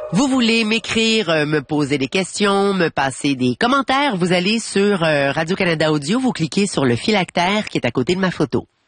Vous voulez m'écrire, me poser des questions, me passer des commentaires, vous allez sur Radio-Canada Audio, vous cliquez sur le phylactère qui est à côté de ma photo.